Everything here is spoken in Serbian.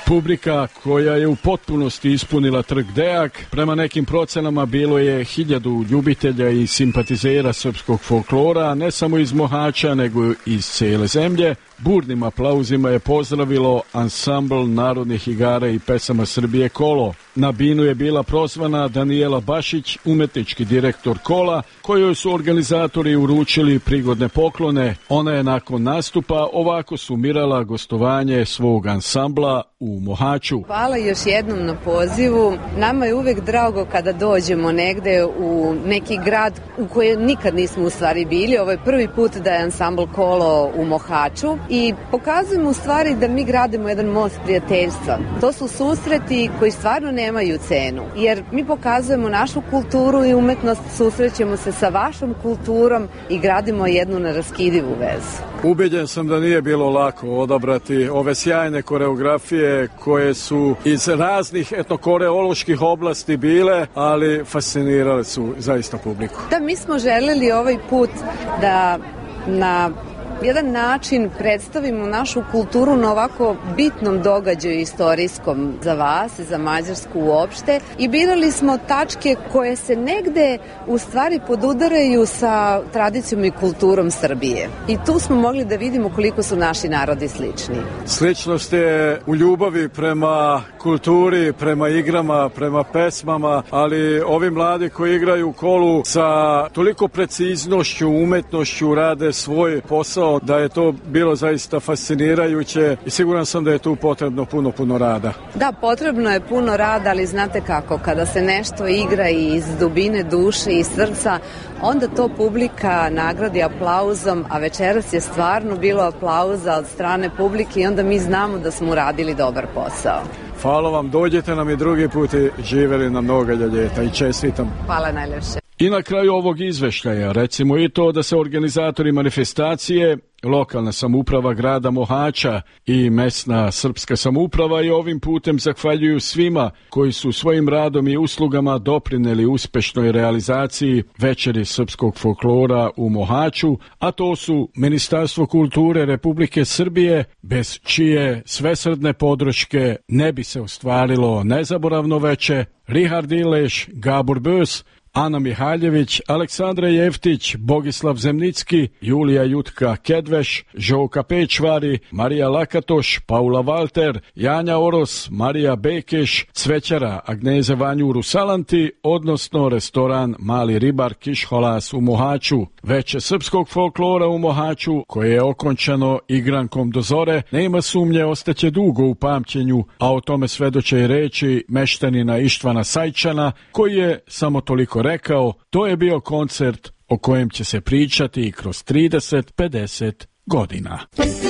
Publika koja je u potpunosti ispunila trg Deak, prema nekim procenama bilo je 1000 ljubitelja i simpatizera srpskog folklora, ne samo iz Mohača nego iz cijele zemlje. Burnim aplauzima je pozdravilo ansambl narodnih igara i pesama Srbije Kolo. Na binu je bila prozvana Danijela Bašić, umetnički direktor Kola, kojoj su organizatori uručili prigodne poklone. Ona je nakon nastupa ovako sumirala gostovanje svog ansambla u Mohaču. Hvala još jednom na pozivu. Nama je uvek drago kada dođemo negde u neki grad u kojem nikad nismo u stvari bili. Ovo je prvi put da je ansambl Kolo u Mohaču i pokazujemo u stvari da mi gradimo jedan most prijateljstva. To su susreti koji stvarno nemaju cenu, jer mi pokazujemo našu kulturu i umetnost, susrećemo se sa vašom kulturom i gradimo jednu neraskidivu vezu. Ubeđen sam da nije bilo lako odabrati ove sjajne koreografije koje su iz raznih etnokoreoloških oblasti bile, ali fascinirale su zaista publiku. Da, mi smo želeli ovaj put da na jedan način predstavimo našu kulturu na ovako bitnom događaju istorijskom za vas i za Mađarsku uopšte i birali smo tačke koje se negde u stvari podudaraju sa tradicijom i kulturom Srbije. I tu smo mogli da vidimo koliko su naši narodi slični. Sličnost je u ljubavi prema kulturi, prema igrama, prema pesmama, ali ovi mladi koji igraju Kolu sa toliko preciznošću, umetnošću rade svoj posao, da je to bilo zaista fascinirajuće i siguran sam da je tu potrebno puno rada. Da, potrebno je puno rada, ali znate kako, kada se nešto igra iz dubine duše i srca, onda to publika nagradi aplauzom, a večeras je stvarno bilo aplauza od strane publike i onda mi znamo da smo uradili dobar posao. Hvala vam, dođete nam i drugi put i živeli na mnoga ljeta i čestitam. Hvala najljepše. I na kraju ovog izveštaja recimo i to da se organizatori manifestacije, lokalna samouprava grada Mohača i mesna srpska samouprava i ovim putem zahvaljuju svima koji su svojim radom i uslugama doprineli uspešnoj realizaciji večeri srpskog folklora u Mohaču, a to su Ministarstvo kulture Republike Srbije, bez čije svesrdne podrške ne bi se ostvarilo nezaboravno veče, Richard Ileš, Gabor Bös, Ana Mihaljević, Aleksandra Jeftić, Bogislav Zemnicki, Julija Jutka Kedveš, Žoka Pečvari, Marija Lakatoš, Paula Valter, Janja Oros, Marija Bekeš, cvećara Agneze Vanju Rusalanti, odnosno restoran Mali ribar Kišholas u Mohaču. Veče srpskog folklora u Mohaču, koje je okončano igrankom do zore, nema sumnje ostaće dugo u pamćenju, a o tome svedoče i reči meštanina Ištvana Sajčana, koji je samo toliko rekao, to je bio koncert o kojem će se pričati kroz 30-50 godina.